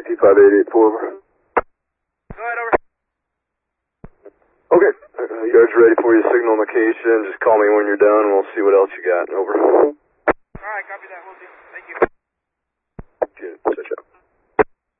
CT-5884, over. Go ahead, over. Okay, you guys ready for your signal location? Just call me when you're done and we'll see what else you got, over. Alright, copy that, we'll do. Thank you.